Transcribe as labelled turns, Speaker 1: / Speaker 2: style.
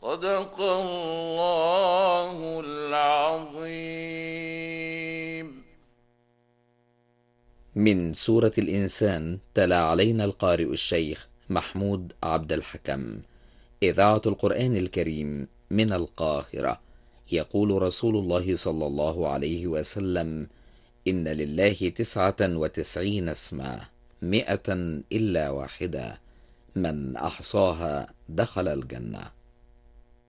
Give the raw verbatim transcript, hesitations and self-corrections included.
Speaker 1: صدق الله العظيم.
Speaker 2: من سورة الإنسان تلا علينا القارئ الشيخ محمود عبد الحكم. إذاعة القرآن الكريم من القاهرة. يقول رسول الله صلى الله عليه وسلم: إن لله تسعة وتسعين اسما، مئة إلا واحدة، من أحصاها دخل الجنة.